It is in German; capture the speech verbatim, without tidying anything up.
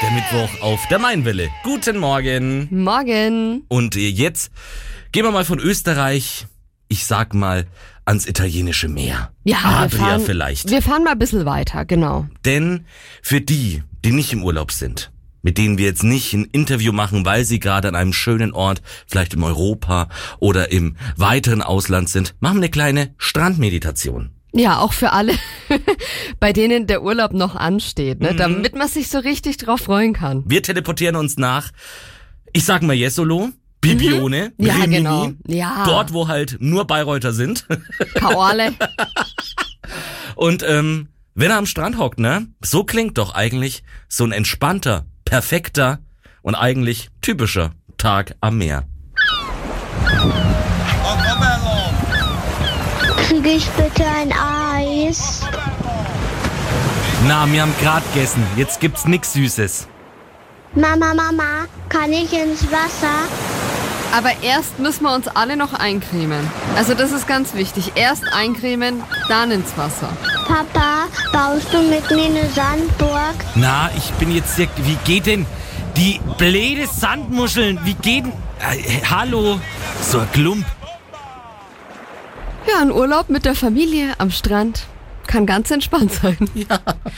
der Mittwoch auf der Mainwelle. Guten Morgen. Morgen. Und jetzt gehen wir mal von Österreich, ich sag mal, ans italienische Meer. Ja, Adria wir fahren, vielleicht. Wir fahren mal ein bisschen weiter, genau. Denn für die, die nicht im Urlaub sind, mit denen wir jetzt nicht ein Interview machen, weil sie gerade an einem schönen Ort, vielleicht in Europa oder im weiteren Ausland sind, machen wir eine kleine Strandmeditation. Ja, auch für alle, bei denen der Urlaub noch ansteht, ne? Mhm. Damit man sich so richtig drauf freuen kann. Wir teleportieren uns nach, ich sag mal Jesolo, Bibione, Ja, Rimini, genau. Ja. dort, wo halt nur Bayreuther sind. Kaorle. Und ähm, wenn er am Strand hockt, ne, so klingt doch eigentlich so ein entspannter, perfekter und eigentlich typischer Tag am Meer. Kriege ich bitte ein Eis? Na, wir haben grad gegessen, jetzt gibt's nix Süßes. Mama, Mama, kann ich ins Wasser? Aber erst müssen wir uns alle noch eincremen. Also das ist ganz wichtig. Erst eincremen, dann ins Wasser. Papa, baust du mit mir eine Sandburg? Na, ich bin jetzt hier, wie geht denn die blöde Sandmuscheln, wie geht denn, äh, hallo, so ein Klump. Ja, ein Urlaub mit der Familie am Strand kann ganz entspannt sein. Ja.